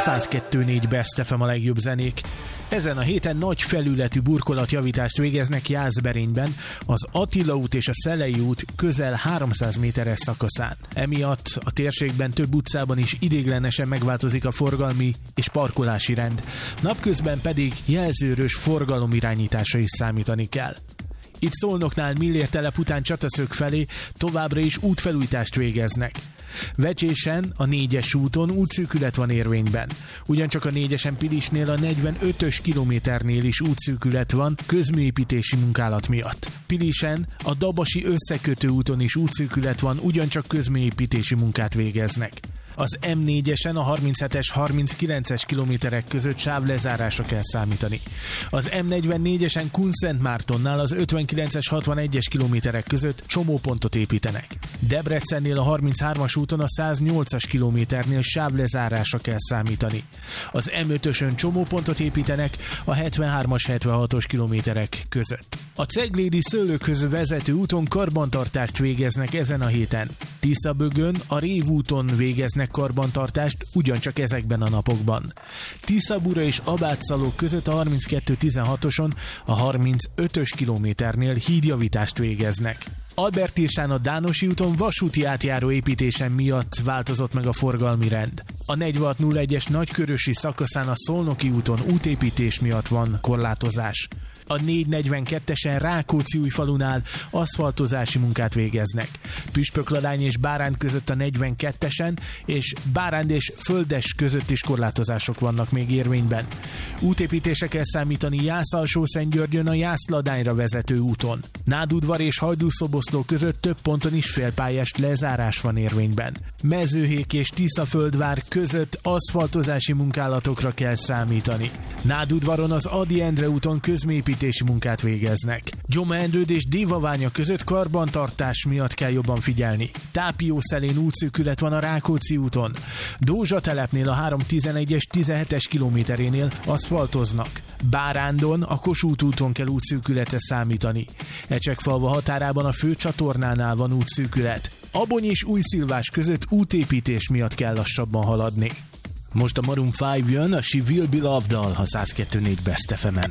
102.4 Best FM a legjobb zenék. Ezen a héten nagy felületű burkolatjavítást végeznek Jászberényben, az Attila út és a Szelei út közel 300 méteres szakaszán. Emiatt a térségben több utcában is ideiglenesen megváltozik a forgalmi és parkolási rend. Napközben pedig jelzőrös forgalomirányításra is számítani kell. Itt Szolnoknál Millér telep után Csataszög felé továbbra is útfelújítást végeznek. Vecsésen a 4-es úton útszűkület van érvényben. Ugyancsak a 4-esen Pilisnél a 45-ös kilométernél is útszűkület van közműépítési munkálat miatt. Pilisen a Dabasi összekötő úton is útszűkület van, ugyancsak közműépítési munkát végeznek. Az M4-esen a 37-es, 39-es kilométerek között sávlezárásra kell számítani. Az M44-esen Kunszentmártonnál az 59-es, 61-es kilométerek között csomópontot építenek. Debrecennél a 33-as úton a 108-as kilométernél sávlezárásra kell számítani. Az M5-ösön csomópontot építenek a 73-as, 76-os kilométerek között. A Ceglédi szőlőkhöz vezető úton karbantartást végeznek ezen a héten. Tiszabögön a Rév úton végeznek karbantartást ugyancsak ezekben a napokban. Tiszabura és Abátszaló között a 32-16-oson a 35-ös kilométernél hídjavítást végeznek. Albertírsán a Dánosi úton vasúti átjáró építése miatt változott meg a forgalmi rend. A 4601-es nagykörösi szakaszán a Szolnoki úton útépítés miatt van korlátozás. A 442-esen Rákóczi-Újfalunál aszfaltozási munkát végeznek. Püspökladány és Báránd között a 42-esen és Báránd és Földes között is korlátozások vannak még érvényben. Útépítésre kell számítani Jász-Alsó-Szentgyörgyön a Jász-Ladányra vezető úton. Nádudvar és Hajdúszoboszló között több ponton is félpályás lezárás van érvényben. Mezőhék és Tiszaföldvár között aszfaltozási munkálatokra kell számítani. Nádudvaron az Ady Endre úton közműépítési munkát végeznek. Gyoma-Endrőd és Dévaványa között karbantartás miatt kell jobban figyelni. Tápiószelén útszűkület van a Rákóczi úton. Dózsa telepnél a 311-es 17-es kilométerénél aszfaltoznak. Bárándon a Kossuth úton kell útszűkületre számítani. Ecsekfalva határában a főcsatornánál van útszűkület. Abony és Újszilvás között útépítés miatt kell lassabban haladni. Most a Maroon 5 jön, a She Will Be Loved-dal a 102.4 Best FM-en.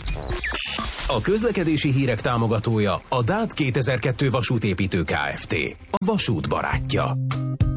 A közlekedési hírek támogatója a DÁT 2002 vasútépítő Kft. A vasút barátja.